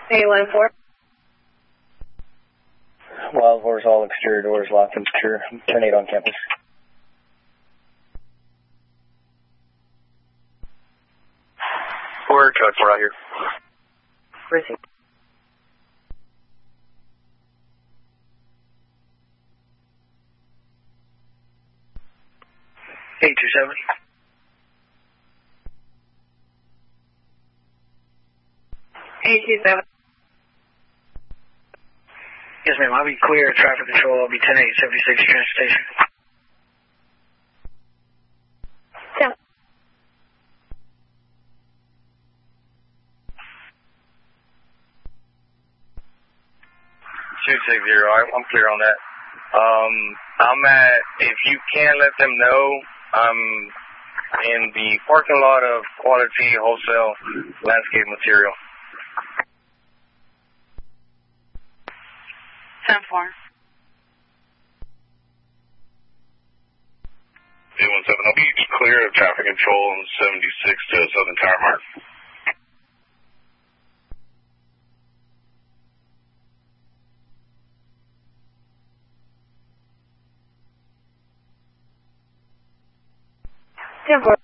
A14. Wild Horse, all exterior doors locked and secure. Turn 8 on campus. We're code 4 out here. Received. A27. A27. Yes, ma'am. I'll be clear. Traffic control. I'll be 10-8, 76 transportation. Yeah. 260, I'm clear on that. If you can let them know, I'm in the parking lot of Quality Wholesale Landscape Material. 10-4. 817, I'll be clear of traffic control on 76 to Southern Tire Mart. Ten 4.